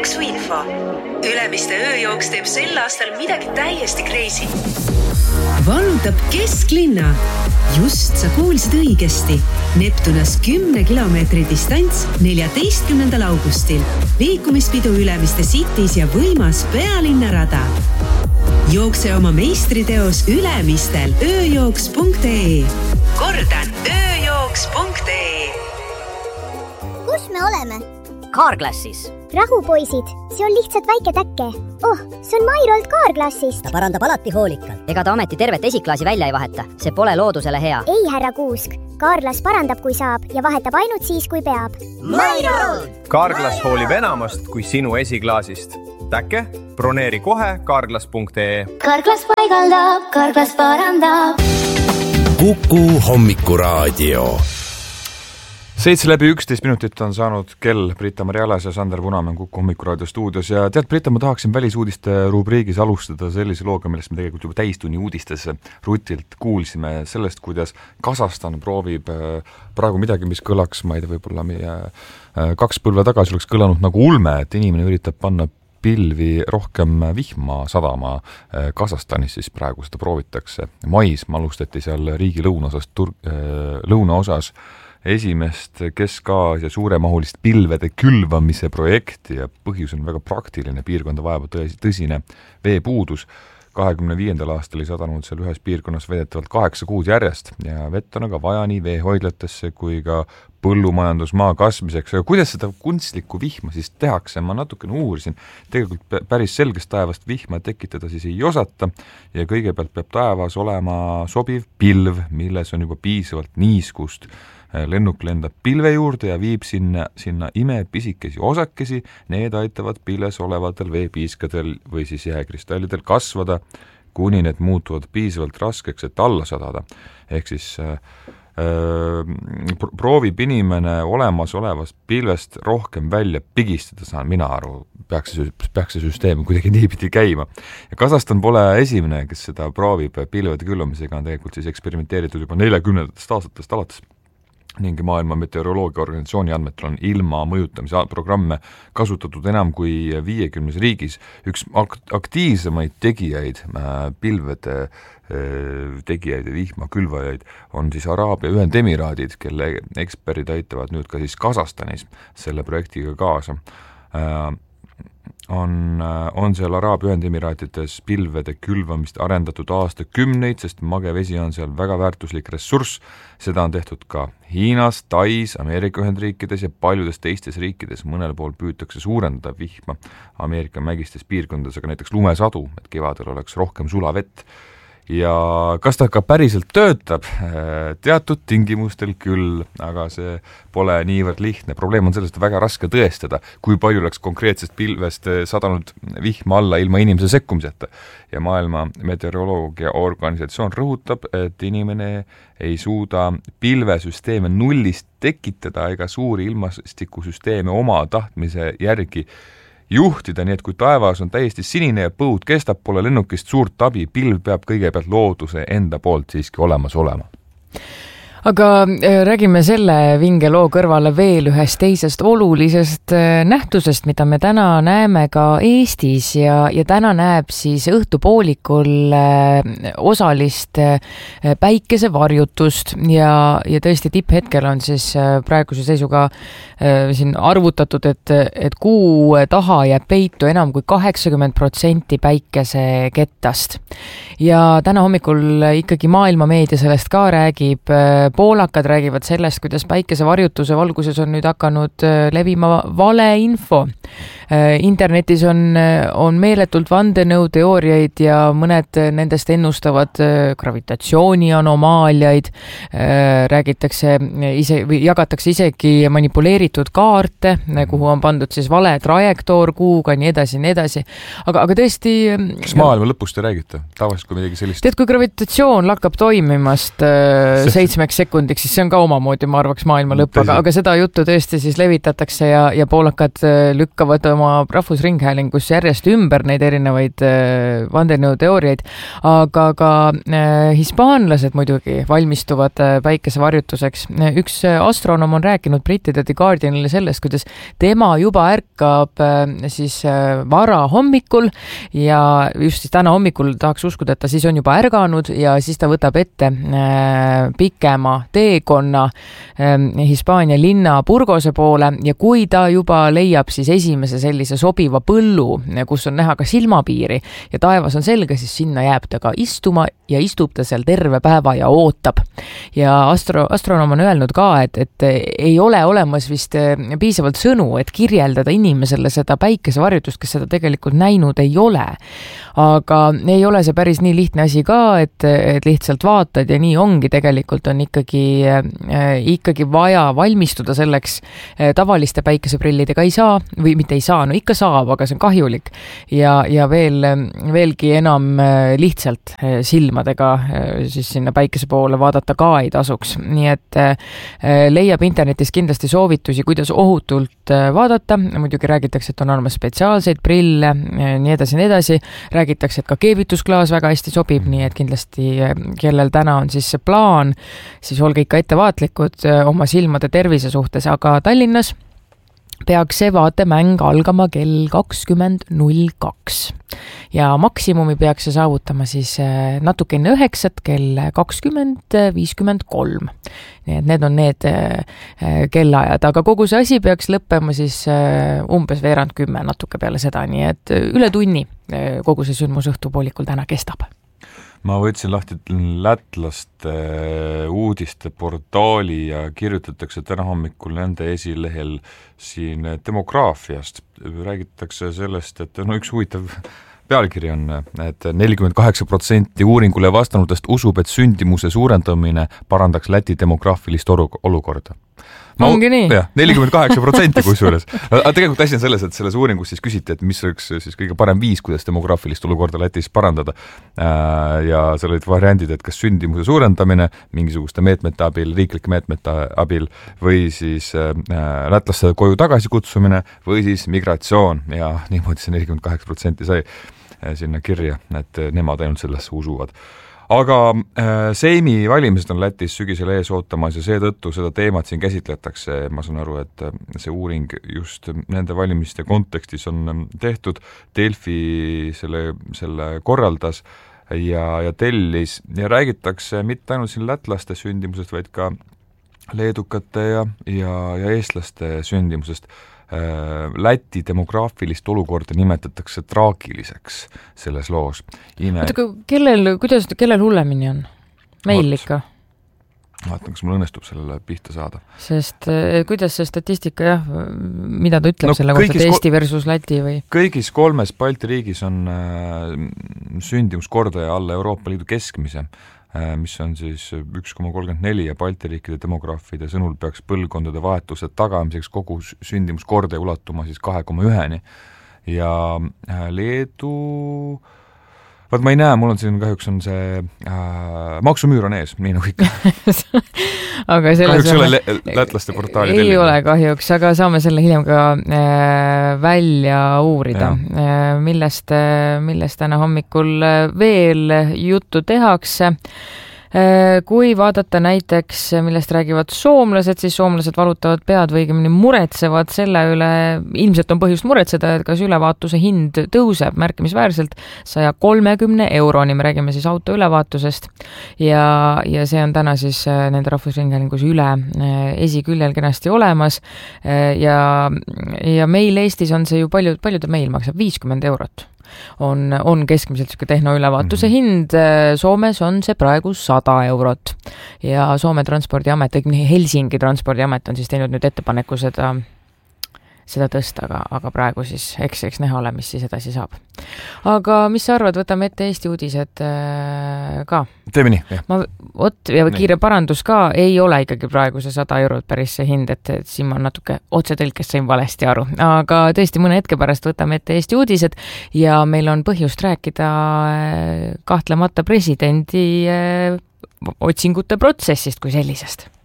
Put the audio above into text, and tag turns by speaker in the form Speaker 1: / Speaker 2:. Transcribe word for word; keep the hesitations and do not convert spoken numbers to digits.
Speaker 1: jooksuinfo. Ülemiste ööjooks teeb sel aastal midagi täiesti crazy. Vallutab kesklinna. Just sa kuulsid õigesti. Neptunas kümne kilomeetri distants neljateistkümnendal augustil. Liikumispidu Ülemiste Cities ja võimas pealinnarada. Jookse oma meistriteos Ülemistel ööjooks punkt ee. Kordan, ööjooks punkt ee.
Speaker 2: Kus me oleme?
Speaker 3: Carglassis.
Speaker 2: Rahu, poisid, see on lihtsalt väike täkke. Oh, see on Mairolt Carglassist.
Speaker 3: Ta parandab alati hoolikalt. Ega ta ameti tervet esiklaasi välja ei vaheta. See pole loodusele hea.
Speaker 2: Ei, härra Kuusk. Carglass parandab, kui saab ja vahetab ainult siis, kui peab.
Speaker 3: Mairolt!
Speaker 4: Carglass hoolib enamast kui sinu esiklaasist. Täkke? Broneeri kohe Carglass punkt ee.
Speaker 5: Carglass paigaldab, Carglass parandab.
Speaker 6: Kuku hommikuraadio.
Speaker 7: Seitse läbi üksteist minutit on saanud kell. Britta-Maria Alas ja Sander Punamäe Kuku hommikuraadio stuudios. Ja tead, Britta, ma tahaksin välisuudiste rubriigis alustada sellise looga, millest me tegelikult juba täistunni uudistes Rutilt kuulsime sellest, kuidas Kasahstan proovib praegu midagi, mis kõlaks, ma ei tea, võib-olla meie kaks põlve tagasi oleks kõlanud nagu ulme, et inimene üritab panna pilvi rohkem vihma sadama. Kasahstanis siis praegu seda proovitakse. Mais alustati seal riigi lõunaosas, tur-, lõunaosas esimest Kesk-Aasia suuremahulist pilvede külvamise projekti ja põhjus on väga praktiline. Piirkonda vajab tõsine veepuudus. kahekümne viiendal aastal ei sadanud seal ühes piirkonnas vedetavalt kaheksa kuud järjest ja vett on aga vaja nii veehoidlatesse kui ka põllumajandusmaa kasmiseks. Aga kuidas seda kunstlikku vihma siis tehakse? Ma natukene uurisin. Tegelikult päris selgest taevast vihma tekitada siis ei osata ja kõigepealt peab taevas olema sobiv pilv, milles on juba piisavalt niiskust. Lennuk lendab pilve juurde ja viib sinna, sinna ime pisikesi osakesi. Need aitavad pilves olevatel veepiiskadel või siis jääkristallidel kasvada, kuni need muutuvad piisavalt raskeks, et alla sadada. Ehk siis äh, proovib inimene olemasolevast pilvest rohkem välja pigistada, saan mina aru, peaks see, peaks see süsteem kuidagi niipidi käima. Ja Kasahstan pole esimene, kes seda proovib pilvede külvamisega, on tegelikult siis eksperimenteeritud juba neljakümnendatest aastatest alates. Ning Maailma Meteoroloogia Organisatsiooni andmetel on ilma mõjutamise programme kasutatud enam kui viiekümnes riigis. Üks aktiivsemaid tegijaid, pilvede tegijaid ja vihma külvajaid on siis Araabia Ühendemiraadid, kelle eksperdid aitavad nüüd ka siis Kasahstanis selle projektiga kaasa. On, on seal Araabia Ühendemiraatides pilvede külvamist arendatud aastakümneid, sest magevesi on seal väga väärtuslik ressurss. Seda on tehtud ka Hiinas, Tais, Ameerika Ühendriikides ja paljudes teistes riikides. Mõnel pool püütakse suurendada vihma Ameerika mägistes piirkondades, aga näiteks lumesadu, et kevadel oleks rohkem sulavett. Ja kas ta ka päriselt töötab? Teatud tingimustel küll, aga see pole niivõrd lihtne. Probleem on sellest, et väga raske tõestada, kui palju oleks konkreetsest pilvest sadanud vihma alla ilma inimese sekkumiseta. Ja Maailma Meteoroloogia Organisatsioon rõhutab, et inimene ei suuda pilvesüsteeme nullist tekitada ega suuri ilmastikusüsteeme oma tahtmise järgi juhtida, nii et kui taevas on täiesti sinine ja põud kestab, pole lennukist suurt abi, pilv peab kõigepealt looduse enda poolt siiski olemas olema.
Speaker 8: Aga räägime selle vinge loo kõrvale veel ühest teisest olulisest nähtusest, mida me täna näeme ka Eestis ja, ja täna näeb siis õhtupoolikul osalist päikesevarjutust ja, ja tõesti tipphetkel on siis praeguse seisuga siin arvutatud, et, et kuu taha jääb peitu enam kui kaheksakümmend protsenti päikesekettast. Ja täna hommikul ikkagi maailma meedia sellest ka räägib. Poolakad räägivad sellest, kuidas päikesevarjutuse valguses on nüüd hakanud levima valeinfo. Internetis on, on meeletult vandenõuteooriaid ja mõned nendest ennustavad gravitatsiooni anomaaliaid. Räägitakse ise, või jagatakse isegi manipuleeritud kaarte, kuhu on pandud siis vale trajektoor kuuga, nii edasi, nii edasi. Aga, aga tõesti...
Speaker 7: Kas maailma lõpust te räägite? Tavaliselt kui midagi sellist...
Speaker 8: Tead, kui gravitatsioon lakkab toimimast seitsmeks sekundiks, siis see on ka omamoodi, ma arvaks, maailma lõpp, aga, aga seda juttu tõesti siis levitatakse ja, ja poolakad lükkavad oma rahvusringhäälingus järjest ümber neid erinevaid äh, vandenõuteooriaid, aga ka äh, hispaanlased muidugi valmistuvad äh, päikesevarjutuseks. Üks äh, astronoom on rääkinud brittide The Guardianile sellest, kuidas tema juba ärkab äh, siis äh, vara hommikul ja just siis täna hommikul tahaks uskuda, et ta siis on juba ärganud ja siis ta võtab ette äh, pikema teekonna äh, Hispaania linna Burgose poole ja kui ta juba leiab siis esimese sellise sobiva põllu, kus on näha ka silmapiiri ja taevas on selge, siis sinna jääb ta ka istuma ja istub ta seal terve päeva ja ootab. Ja astro, astronoom on öelnud ka, et, et ei ole olemas vist piisavalt sõnu, et kirjeldada inimesele seda päikesevarjutust, kes seda tegelikult näinud ei ole. Aga ei ole see päris nii lihtne asi ka, et, et lihtsalt vaatad ja nii ongi, tegelikult on ikkagi, ikkagi vaja valmistuda selleks. Tavaliste päikeseprillidega ei saa või mitte ei saa, no ikka saab, aga see on kahjulik ja, ja veel, veelgi enam lihtsalt silmadega siis sinna päikese poole vaadata ka ei tasuks. Nii et leiab internetis kindlasti soovitusi, kuidas ohutult vaadata. Muidugi räägitakse, et on olemas spetsiaalseid prille, nii edasi, nii edasi. Räägitakse, et ka keevitusklaas väga hästi sobib, nii et kindlasti kellel täna on siis see plaan, siis olge ikka ettevaatlikud oma silmade tervise suhtes, aga Tallinnas peaks see vaatemäng algama kell kakskümmend null kaks ja maksimumi peaks see saavutama siis natuke enne üheksat kell kakskümmend viiskümmend kolm. Nii et need on need kellaajad, aga kogu see asi peaks lõppema siis umbes veerand kümme natuke peale seda, nii et üle tunni kogu see sündmus õhtupoolikul täna kestab.
Speaker 7: Ma võtsin lahti lätlaste uudiste portaali ja kirjutatakse täna hommikul nende esilehel siin demograafiast. Räägitakse sellest, et no üks huvitav pealkiri on, et nelikümmend kaheksa protsenti uuringule vastanutest usub, et sündimuse suurendamine parandaks Läti demograafilist olukorda. Ma,
Speaker 8: ongi nii.
Speaker 7: Jah, nelikümmend kaheksa protsenti kusjuures. Aga tegelikult asi on selles, et selles uuringus siis küsiti, et mis oleks siis kõige parem viis, kuidas demograafilist olukorda Lätis parandada. Ja seal olid variandid, et kas sündimuse suurendamine mingisuguste meetmete abil, riiklike meetmete abil või siis lätlaste koju tagasi kutsumine või siis migratsioon ja niimoodi see nelikümmend kaheksa protsenti sai sinna kirja, et nemad ainult sellesse usuvad. Aga äh, Seimi valimised on Lätis sügisel ees ootamas ja seetõttu seda teemat siin käsitletakse. Ma saan aru, et see uuring just nende valimiste kontekstis on tehtud. Delfi selle, selle korraldas ja, ja tellis ja räägitakse mitte ainult siin lätlaste sündimusest, vaid ka leedukate ja, ja, ja eestlaste sündimusest. Läti demograafilist olukorda nimetatakse traagiliseks selles loos. Ime...
Speaker 8: Oota, kellel, kuidas, kellel hullemini on? Meil Oot. Ikka?
Speaker 7: Vaatan, kas mul õnnestub sellele pihta saada.
Speaker 8: Sest kuidas see statistika, jah, mida ta ütleb no, selle kohta, et Eesti versus Läti või?
Speaker 7: Kõigis kolmes Balti riigis on äh, sündimuskordaja alla Euroopa Liidu keskmise, mis on siis üks koma kolmkümmend neli ja Balti riikide demograafide sõnul peaks põlvkondade vahetuse tagamiseks kogu sündimuskordaja ulatuma siis kahe koma üheni ja Leedu vaat ma ei näe, mul on siin kahjuks on see äh, maksumüür on ees, nii nagu ikka.
Speaker 8: aga
Speaker 7: kahjuks ei ole lä lätlaste portaali
Speaker 8: ei
Speaker 7: tellida.
Speaker 8: Ole kahjuks, aga saame selle hiljem ka äh, välja uurida, äh, millest, äh, millest täna hommikul veel juttu tehakse. Kui vaadata näiteks, millest räägivad soomlased, siis soomlased valutavad pead või õigemini muretsevad selle üle, ilmselt on põhjust muretseda, et kas ülevaatuse hind tõuseb märkimisväärselt saja kolmekümne euroni, me räägime siis auto ülevaatusest ja, ja see on täna siis nende rahvusringhäälingus üle esiküljel kenasti olemas ja, ja meil Eestis on see ju palju, palju ta meil maksab, viiskümmend eurot. On, on keskmiselt selline tehnoülevaatuse hind, Soomes on see praegu sada eurot ja Soome transpordiamet, Helsingi transpordiamet on siis teinud nüüd ettepaneku seda, seda tõsta, aga, aga praegu siis eks, eks näha ole, mis siis edasi saab. Aga mis sa arvad, võtame ette Eesti uudised äh, ka?
Speaker 7: Teeme nii, jah.
Speaker 8: Ma, ot, ja kiire parandus ka, ei ole ikkagi praegu see sada eurot päris see hind, et, et siin ma natuke otsetõlkest sain valesti aru. Aga tõesti mõne hetke pärast võtame ette Eesti uudised ja meil on põhjust rääkida kahtlemata presidendi äh, otsingute protsessist kui sellisest.